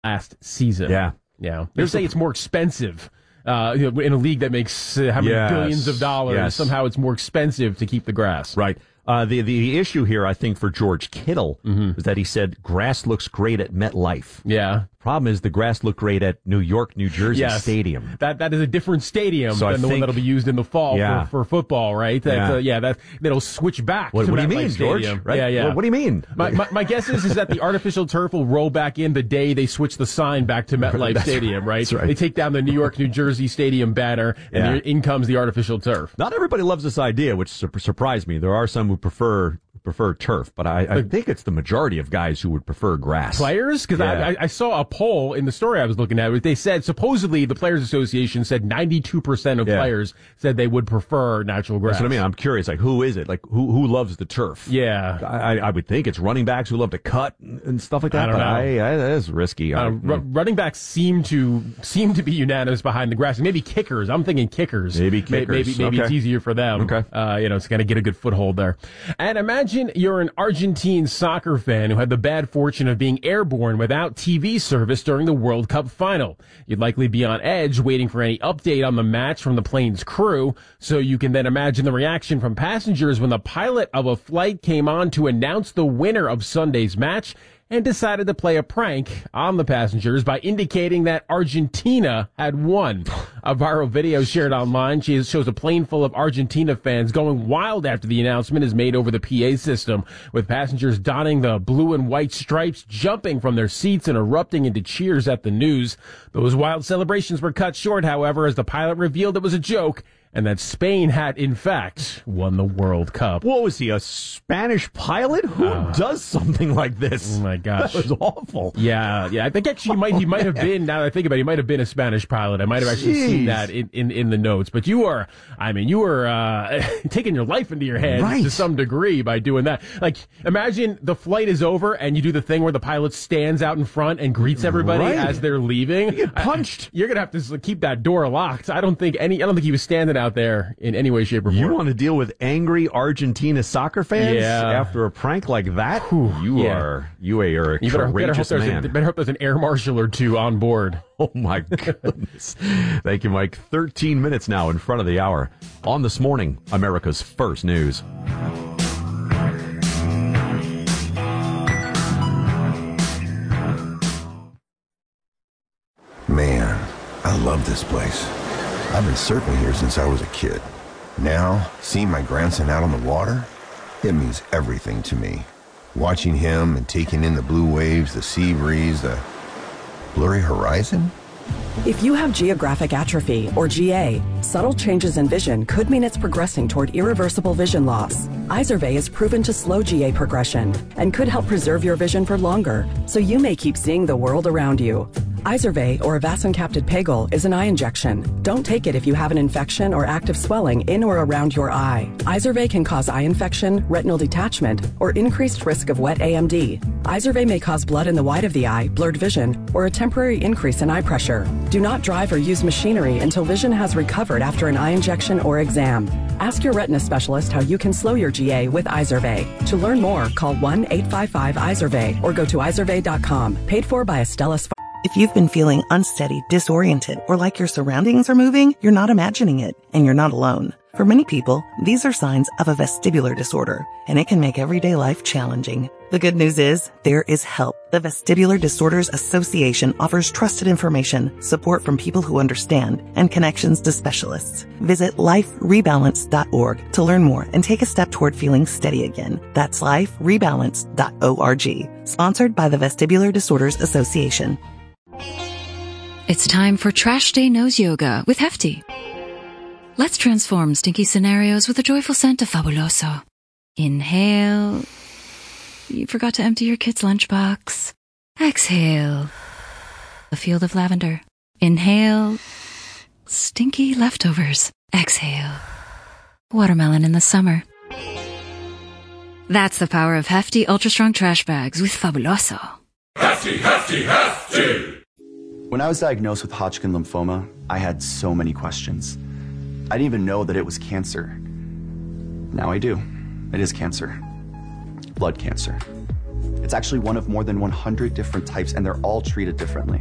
last season. Yeah. Yeah. They're saying it's more expensive. In a league that makes how many billions of dollars, somehow it's more expensive to keep the grass. Right. The issue here, I think, for George Kittle is that he said grass looks great at MetLife. Yeah. Problem is the grass looked great at New York, New Jersey Stadium. That is a different stadium than the one that'll be used in the fall for football, right? That'll switch back. What to do you mean, Stadium. George? Right? Yeah. What do you mean? My guess is that the artificial turf will roll back in the day they switch the sign back to MetLife Stadium, right? That's right. They take down the New York, New Jersey Stadium banner, and in comes the artificial turf. Not everybody loves this idea, which surprised me. There are some who prefer turf, but I think it's the majority of guys who would prefer grass. Players? Because I saw a poll in the story I was looking at. They said, supposedly, the Players Association said 92% of players said they would prefer natural grass. That's what I mean. I'm curious, who is it? Who loves the turf? Yeah. I would think it's running backs who love to cut and stuff like that. I don't know. That is risky. Running backs seem to be unanimous behind the grass. Maybe kickers. I'm thinking kickers. Maybe kickers. Maybe it's easier for them. Okay. It's going to get a good foothold there. And imagine you're an Argentine soccer fan who had the bad fortune of being airborne without TV service during the World Cup final. You'd likely be on edge waiting for any update on the match from the plane's crew, so you can then imagine the reaction from passengers when the pilot of a flight came on to announce the winner of Sunday's match and decided to play a prank on the passengers by indicating that Argentina had won. A viral video shared online shows a plane full of Argentina fans going wild after the announcement is made over the PA system, with passengers donning the blue and white stripes, jumping from their seats and erupting into cheers at the news. Those wild celebrations were cut short, however, as the pilot revealed it was a joke and that Spain had, in fact, won the World Cup. What was he, a Spanish pilot? Who does something like this? Oh, my gosh. That was awful. Yeah. I think actually he might have been, now that I think about it, he might have been a Spanish pilot. I might have actually seen that in the notes. But you were taking your life into your hands to some degree by doing that. Imagine the flight is over and you do the thing where the pilot stands out in front and greets everybody as they're leaving. You get punched. You're going to have to keep that door locked. I don't think he was standing out there in any way, shape, or form. You want to deal with angry Argentina soccer fans after a prank like that? You are a courageous man. Better hope there's an air marshal or two on board. Oh, my goodness. Thank you, Mike. 13 minutes now in front of the hour. On This Morning, America's First News. Man, I love this place. I've been surfing here since I was a kid. Now, seeing my grandson out on the water, it means everything to me. Watching him and taking in the blue waves, the sea breeze, the blurry horizon. If you have geographic atrophy, or GA, subtle changes in vision could mean it's progressing toward irreversible vision loss. Izervay is proven to slow GA progression and could help preserve your vision for longer, so you may keep seeing the world around you. Izervay, or avacincaptad pegol, is an eye injection. Don't take it if you have an infection or active swelling in or around your eye. Izervay can cause eye infection, retinal detachment, or increased risk of wet AMD. Izervay may cause blood in the white of the eye, blurred vision, or a temporary increase in eye pressure. Do not drive or use machinery until vision has recovered after an eye injection or exam. Ask your retina specialist how you can slow your GA with Izervay. To learn more, call 1-855-IZERVAY or go to izervay.com. Paid for by Astellas. If you've been feeling unsteady, disoriented, or like your surroundings are moving, you're not imagining it, and you're not alone. For many people, these are signs of a vestibular disorder, and it can make everyday life challenging. The good news is, there is help. The Vestibular Disorders Association offers trusted information, support from people who understand, and connections to specialists. Visit liferebalance.org to learn more and take a step toward feeling steady again. That's liferebalance.org. Sponsored by the Vestibular Disorders Association. It's time for Trash Day Nose Yoga with Hefty. Let's transform stinky scenarios with a joyful scent of Fabuloso. Inhale. You forgot to empty your kid's lunchbox. Exhale. A field of lavender. Inhale. Stinky leftovers. Exhale. Watermelon in the summer. That's the power of Hefty Ultra Strong Trash Bags with Fabuloso. Hefty, Hefty, Hefty! When I was diagnosed with Hodgkin lymphoma, I had so many questions. I didn't even know that it was cancer. Now I do. It is cancer. Blood cancer. It's actually one of more than 100 different types, and they're all treated differently.